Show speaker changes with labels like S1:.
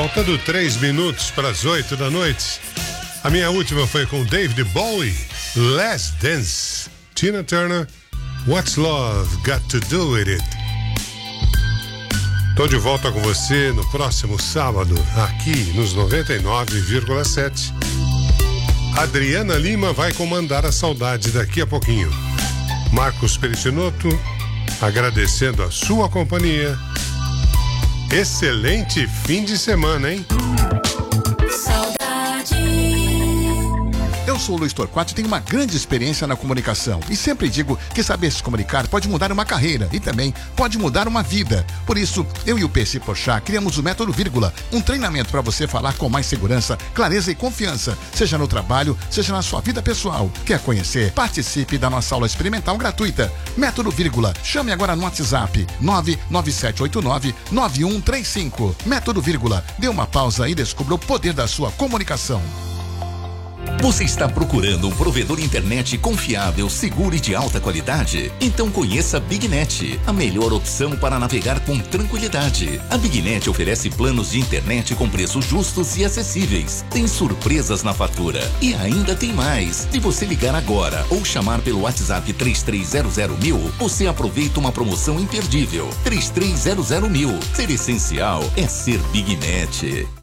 S1: Faltando 3 minutos para as 8 da noite. A minha última foi com David Bowie, Last Dance. Tina Turner, What's Love Got to Do With It? Tô de volta com você no próximo sábado, aqui nos 99,7. Adriana Lima vai comandar a saudade daqui a pouquinho. Marcos Perissinotto, agradecendo a sua companhia. Excelente fim de semana, hein?
S2: Eu sou o Luiz Torquato e tenho uma grande experiência na comunicação. E sempre digo que saber se comunicar pode mudar uma carreira e também pode mudar uma vida. Por isso, eu e o PC Porchat criamos o Método Vírgula, um treinamento para você falar com mais segurança, clareza e confiança, seja no trabalho, seja na sua vida pessoal. Quer conhecer? Participe da nossa aula experimental gratuita. Método Vírgula. Chame agora no WhatsApp 99789-9135. Método Vírgula. Dê uma pausa e descubra o poder da sua comunicação.
S3: Você está procurando um provedor internet confiável, seguro e de alta qualidade? Então conheça a BigNet, a melhor opção para navegar com tranquilidade. A BigNet oferece planos de internet com preços justos e acessíveis. Tem surpresas na fatura. E ainda tem mais. Se você ligar agora ou chamar pelo WhatsApp 3300.000, você aproveita uma promoção imperdível. 3300.000. Ser essencial é ser BigNet.